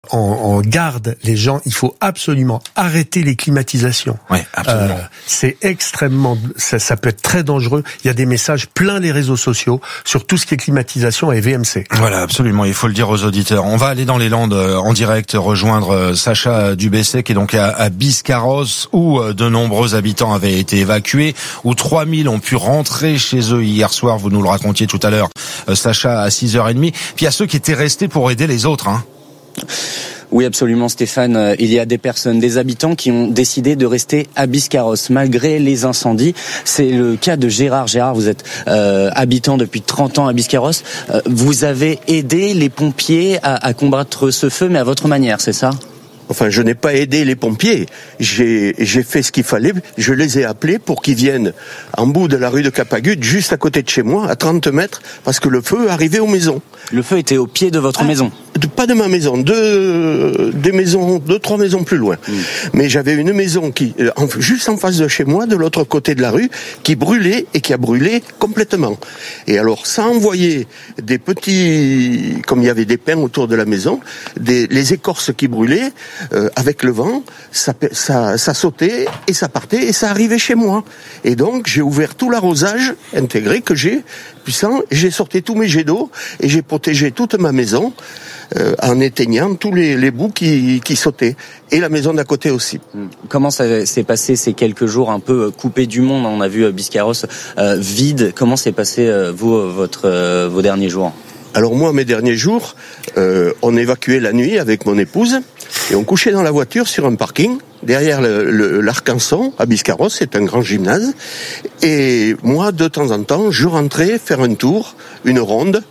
en garde les gens, il faut absolument arrêter les climatisations. Oui, absolument. C'est extrêmement, ça peut être très dangereux. Il y a des messages plein les réseaux sociaux sur tout ce qui est climatisation et VMC. Voilà, absolument, il faut le dire aux auditeurs. On va aller dans les Landes en direct rejoindre Sacha Dubessé qui est donc à Biscarrosse où de nombreux habitants avaient été évacués, où 3000 ont pu rentrer chez eux hier soir, vous nous le racontiez tout à l'heure, Sacha, à 6h30. Puis il y a ceux qui étaient restés pour aider les autres, hein. Oui, absolument, Stéphane. Il y a des personnes, des habitants qui ont décidé de rester à Biscarrosse malgré les incendies. C'est le cas de Gérard. Gérard, vous êtes habitant depuis 30 ans à Biscarrosse. Vous avez aidé les pompiers à combattre ce feu, mais à votre manière, c'est ça ? Enfin, je n'ai pas aidé les pompiers. J'ai fait ce qu'il fallait. Je les ai appelés pour qu'ils viennent en bout de la rue de Capagut, juste à côté de chez moi, à 30 mètres, parce que le feu arrivait aux maisons. Le feu était au pied de votre maison ? Pas de ma maison, deux, trois maisons plus loin. Mais j'avais une maison qui, juste en face de chez moi, de l'autre côté de la rue, qui brûlait et qui a brûlé complètement. Et alors, ça envoyait des petits, comme il y avait des pins autour de la maison, les écorces qui brûlaient, avec le vent, ça sautait et ça partait et ça arrivait chez moi. Et donc, j'ai ouvert tout l'arrosage intégré que j'ai, puissant, j'ai sorti tous mes jets d'eau et j'ai protégé toute ma maison, en éteignant tous les bouts qui sautaient. Et la maison d'à côté aussi. Comment ça s'est passé ces quelques jours un peu coupés du monde ? On a vu Biscarrosse vide. Comment s'est passé, vos derniers jours ? Alors moi, mes derniers jours, on évacuait la nuit avec mon épouse et on couchait dans la voiture sur un parking derrière l'Arcanson à Biscarrosse, c'est un grand gymnase. Et moi, de temps en temps, je rentrais faire un tour, une ronde,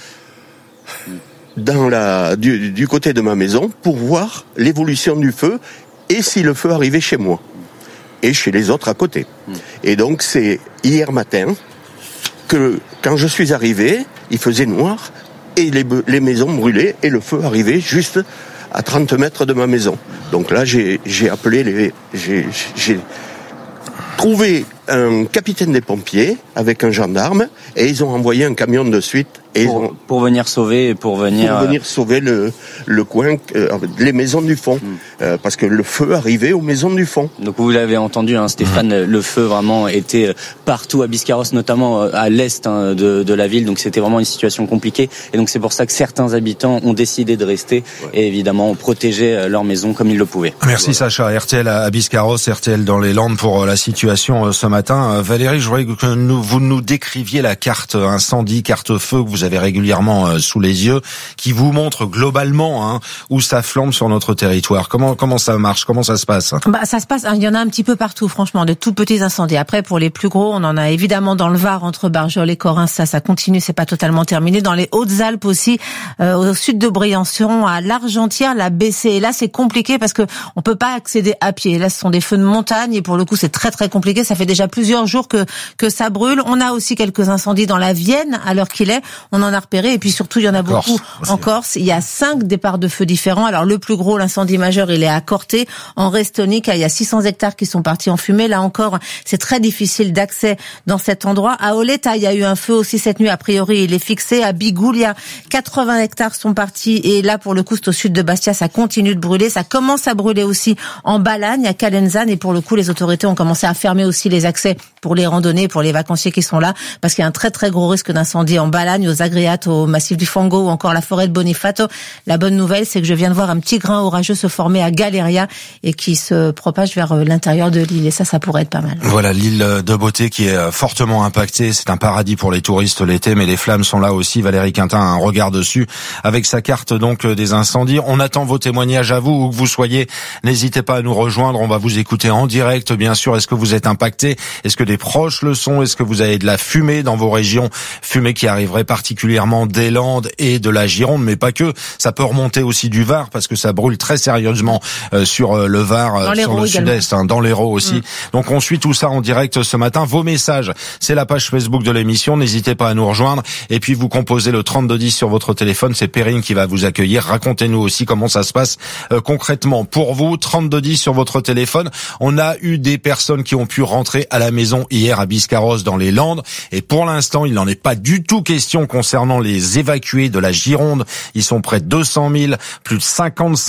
du côté de ma maison pour voir l'évolution du feu et si le feu arrivait chez moi et chez les autres à côté. Et donc c'est hier matin que quand je suis arrivé, il faisait noir et les maisons brûlaient et le feu arrivait juste à 30 mètres de ma maison. Donc là j'ai appelé j'ai trouvé un capitaine des pompiers avec un gendarme et ils ont envoyé un camion de suite et pour venir sauver sauver le coin, les maisons du fond, parce que le feu arrivait aux maisons du fond. Donc vous l'avez entendu, hein, Stéphane, le feu vraiment était partout à Biscarrosse, notamment à l'est de la ville, donc c'était vraiment une situation compliquée et donc c'est pour ça que certains habitants ont décidé de rester et évidemment protéger leur maison comme ils le pouvaient. Merci Sacha. RTL à Biscarrosse, RTL dans les Landes pour la situation ce matin. Valérie, je voudrais que vous nous décriviez la carte incendie, carte feu que vous avez régulièrement sous les yeux, qui vous montre globalement où ça flambe sur notre territoire. Comment ça marche? Comment ça se passe? Ça se passe, il y en a un petit peu partout, franchement, de tout petits incendies. Après, pour les plus gros, on en a évidemment dans le Var, entre Barjol et Corrins, ça continue, c'est pas totalement terminé. Dans les Hautes-Alpes aussi, au sud de Briançon, à l'Argentière, la Bessée. Et là, c'est compliqué parce que on peut pas accéder à pied. Là, ce sont des feux de montagne et pour le coup, c'est très très compliqué. Ça fait déjà plusieurs jours que ça brûle. On a aussi quelques incendies dans la Vienne, à l'heure qu'il est. On en a repéré. Et puis surtout, il y en a beaucoup en Corse. Il y a 5 départs de feux différents. Alors, le plus gros, l'incendie majeur, il est à Corté, en Restonique. Il y a 600 hectares qui sont partis en fumée. Là encore, c'est très difficile d'accès dans cet endroit. À Oleta, il y a eu un feu aussi cette nuit. A priori, il est fixé. À Bigoul, il y a 80 hectares sont partis. Et là, pour le coup, c'est au sud de Bastia. Ça continue de brûler. Ça commence à brûler aussi en Balagne, à Calenzane. Et pour le coup, les autorités ont commencé à fermer aussi les accès pour les randonnées, pour les vacanciers qui sont là, parce qu'il y a un très très gros risque d'incendie en Balagne, aux Agréates, au massif du Fango ou encore la forêt de Bonifato. La bonne nouvelle, c'est que je viens de voir un petit grain orageux se former à Galeria et qui se propage vers l'intérieur de l'île. Et ça pourrait être pas mal. Voilà, l'île de Beauté qui est fortement impactée. C'est un paradis pour les touristes l'été, mais les flammes sont là aussi. Valérie Quintin a un regard dessus avec sa carte donc des incendies. On attend vos témoignages à vous, où que vous soyez. N'hésitez pas à nous rejoindre. On va vous écouter en direct, bien sûr. Est-ce que vous êtes impacté? Est-ce que des proches le sont? Est-ce que vous avez de la fumée dans vos régions? Fumée qui arriverait particulièrement des Landes et de la Gironde, mais pas que. Ça peut remonter aussi du Var, parce que ça brûle très sérieusement sur le Var, sur le sud-est, dans l'Hérault aussi. Donc on suit tout ça en direct ce matin. Vos messages, c'est la page Facebook de l'émission. N'hésitez pas à nous rejoindre. Et puis vous composez le 3210 sur votre téléphone. C'est Perrine qui va vous accueillir. Racontez-nous aussi comment ça se passe concrètement pour vous. 3210 sur votre téléphone. On a eu des personnes qui ont pu rentrer à la maison hier à Biscarrosse dans les Landes. Et pour l'instant, il n'en est pas du tout question concernant les évacués de la Gironde. Ils sont près de 200 000, plus de 55